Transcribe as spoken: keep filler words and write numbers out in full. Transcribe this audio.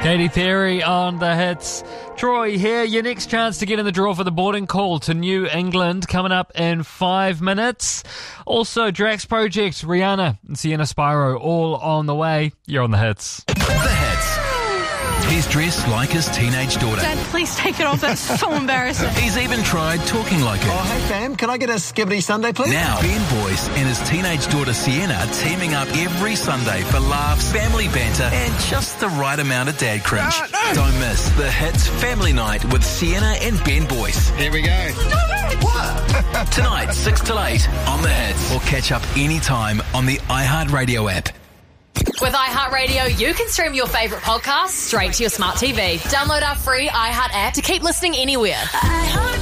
Katy Perry on the hits. Troy here, your next chance to get in the draw for the boarding call to New England coming up in five minutes. Also, Drax Project, Rihanna and Sienna Spyro all on the way. You're on the hits. The hits. He's dressed like his teenage daughter. Dad, please take it off. That's so embarrassing. He's even tried talking like her. Oh, hey, fam, can I get a skibbity Sunday, please? Now, Ben Boyce and his teenage daughter Sienna are teaming up every Sunday for laughs, family banter, and just the right amount of dad cringe. No, no. Don't miss the Hits Family Night with Sienna and Ben Boyce. Here we go. What? Tonight, six till eight on the Hits. Or catch up anytime on the iHeartRadio app. With iHeartRadio, you can stream your favourite podcasts straight to your smart T V. Download our free iHeart app to keep listening anywhere.